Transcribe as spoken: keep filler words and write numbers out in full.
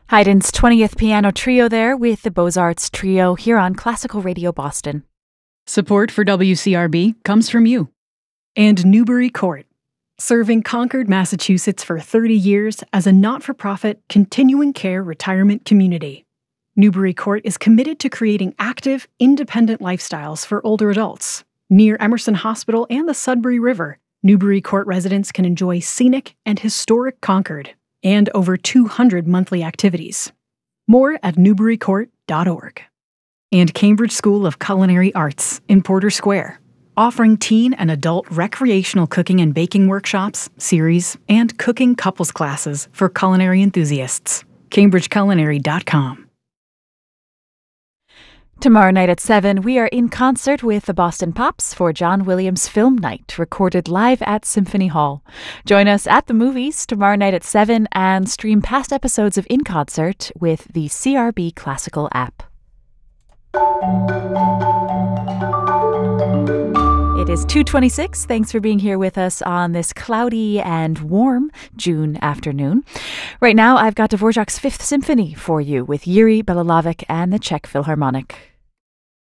Haydn's twentieth Piano Trio there with the Beaux-Arts Trio here on Classical Radio Boston. Support for W C R B comes from you. And Newbury Court, serving Concord, Massachusetts for thirty years as a not-for-profit continuing care retirement community. Newbury Court is committed to creating active, independent lifestyles for older adults. Near Emerson Hospital and the Sudbury River, Newbury Court residents can enjoy scenic and historic Concord and over two hundred monthly activities. More at newbury court dot org. And Cambridge School of Culinary Arts in Porter Square, offering teen and adult recreational cooking and baking workshops, series, and cooking couples classes for culinary enthusiasts. cambridge culinary dot com. Tomorrow night at seven, we are in concert with the Boston Pops for John Williams Film Night, recorded live at Symphony Hall. Join us at the movies tomorrow night at seven and stream past episodes of In Concert with the C R B Classical app. It is two twenty-six. Thanks for being here with us on this cloudy and warm June afternoon. Right now, I've got Dvorak's Fifth Symphony for you with Yuri Belolavich and the Czech Philharmonic.